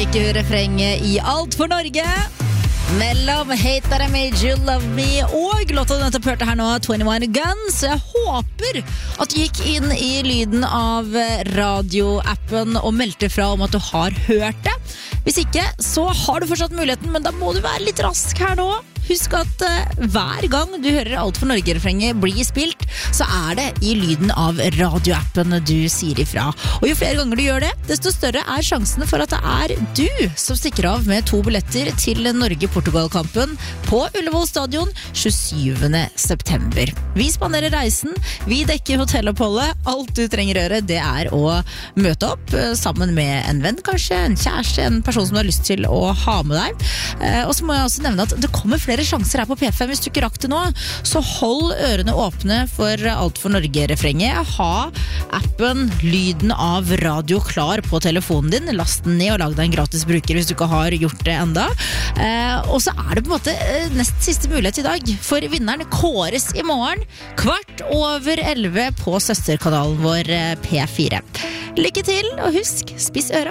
fikk du refrenget i Alt for Norge mellom Hate That I Made You Love Me og låta du nettopp hørte her nå, 21 Guns. Jeg håper at du gikk inn i lyden av radioappen og meldte fra om at du har hørt det. Hvis ikke, så har du fortsatt muligheten, men da må du være litt rask her nå. Husk at hver gang du hører Alt for Norge-refrenget bli spilt, så er det i lyden av radioappen du sier ifra. Og jo flere ganger du gjør det, desto større er sjansene for at det er du som stikker av med 2 billetter til Norge-Portugal-kampen på Ullevål stadion 27. september. Vi spanderer reisen, vi dekker hotelloppholdet. Alt du trenger gjøre, det er å møte opp sammen med en venn kanskje, en kjæreste, en person som du har lyst til å ha med deg. Og så må jeg også nevne at det kommer flere sjanser her på P5 hvis du ikke rakk det nå, så hold ørene åpne for Alt for Norge-refrenget. Ha appen Lyden av radio klar på telefonen din. Last den ned og lag deg en gratis bruker hvis du ikke har gjort det enda. Og så er det på en måte nest siste mulighet i dag, for vinneren kåres i morgen 11:15 på søsterkanalen vår P4. Lykke til, og husk, spiss øra.